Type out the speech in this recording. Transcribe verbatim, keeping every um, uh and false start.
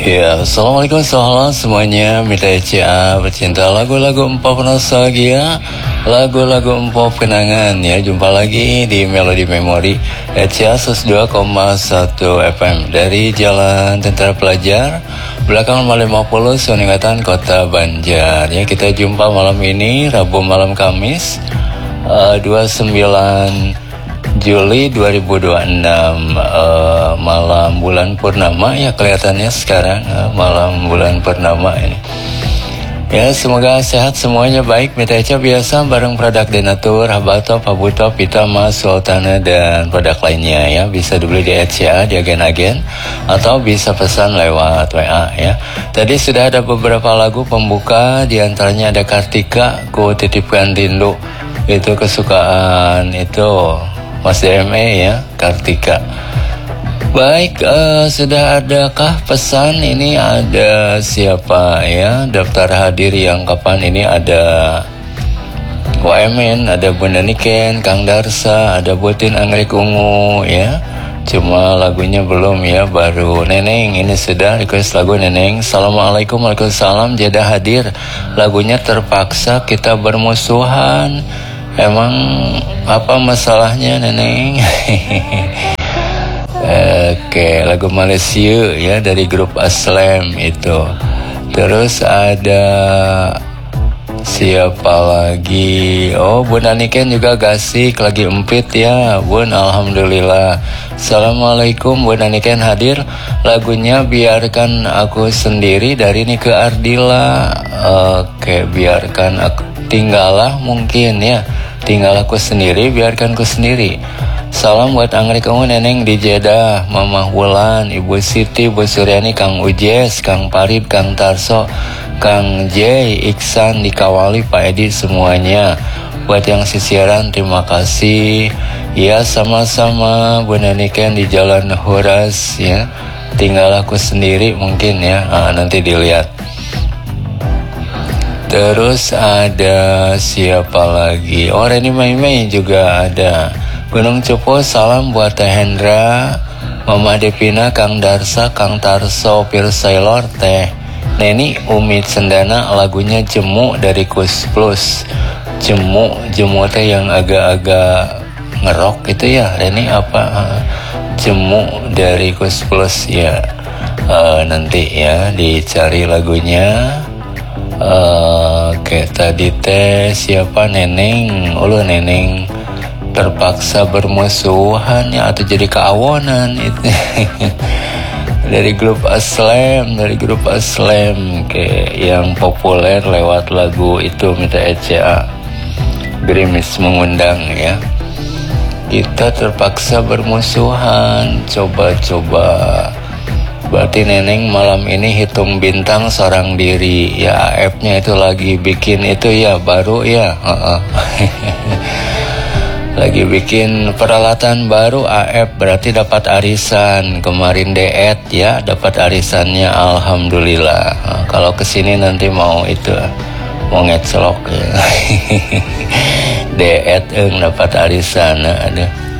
Ya, assalamualaikum salam semuanya. Mita C A pecinta lagu-lagu empop nostalgia, lagu-lagu empop kenangan ya. Jumpa lagi di Melodi Memori C A seratus dua koma satu F M dari Jalan Tentara Pelajar, belakang lima puluh Soningatan Kota Banjar. Ya, kita jumpa malam ini Rabu malam Kamis uh, dua puluh sembilan Juli dua ribu dua puluh enam, uh, malam bulan purnama ya kelihatannya sekarang, uh, malam bulan purnama ini. Ya, semoga sehat semuanya, baik. Mita Eca biasa bareng produk Denatur, Habato, Pabuto, Pita, Mas, Sultana, dan produk lainnya ya. Bisa dibeli di E C A, di agen-agen, atau bisa pesan lewat W A ya. Tadi sudah ada beberapa lagu pembuka, diantaranya ada Kartika, Ku Titipkan Rindu. Itu kesukaan itu Mas D M E ya, Kartika. Baik, uh, sudah adakah pesan? Ini ada siapa ya? Daftar hadir yang kapan ini ada W M N, ada Bunda Niken, Kang Darsa, ada Butin Anggrek Ungu ya. Cuma lagunya belum ya, baru Neneng. Ini sudah request lagu Neneng. Assalamualaikum, waalaikumsalam. Jeda hadir. Lagunya Terpaksa Kita Bermusuhan. Emang apa masalahnya Neneng? Oke, lagu Malaysia ya dari grup Aslam itu. Terus ada siapa lagi? Oh, Bunda Niken juga gasik, lagi empit ya Bun, alhamdulillah. Assalamualaikum, Bunda Niken hadir. Lagunya Biarkan Aku Sendiri dari Nike Ardila. Oke, biarkan aku tinggallah mungkin ya. Tinggal aku sendiri, biarkan ku sendiri. Salam buat Anggrek Ungu, Neneng di Jeddah, Mama Wulan, Ibu Siti, Bu Suryani, Kang Ujes, Kang Parid, Kang Tarso, Kang J, Iksan, dikawali Pak Edi semuanya. Buat yang sisiran terima kasih. Ya, sama-sama Bunda Niken di Jalan Horas ya. Tinggal aku sendiri mungkin ya. Nah, nanti dilihat. Terus ada siapa lagi? Oh, Reni Mei Mei juga ada. Gunung Cupu, salam buat Teh Hendra, Mama Devina, Kang Darsa, Kang Tarso, Pir Sailor, Teh Neni, Umi Cendana. Lagunya Jemu dari Kus Plus. Jemu, Jemu teh yang agak-agak ngerok gitu ya. Reni apa? Jemu dari Kus Plus ya. Uh, nanti ya dicari lagunya. Uh, Oke, tadi teh siapa? Neneng. Ulu Neneng terpaksa bermusuhan ya, atau jadi keawonan itu. Dari grup Aslam, dari grup Aslam kayak yang populer lewat lagu itu Mita E C A, Gerimis Mengundang ya. Kita terpaksa bermusuhan. Coba-coba. Berarti Neneng malam ini hitung bintang seorang diri ya. A F-nya itu lagi bikin itu ya, baru ya. uh-uh. Lagi bikin peralatan baru A F, berarti dapat arisan. Kemarin diet ya, dapat arisannya, alhamdulillah. Nah, kalau kesini nanti mau itu, mau ngeclok ya. Diet eng dapat arisan. Nah, aduh.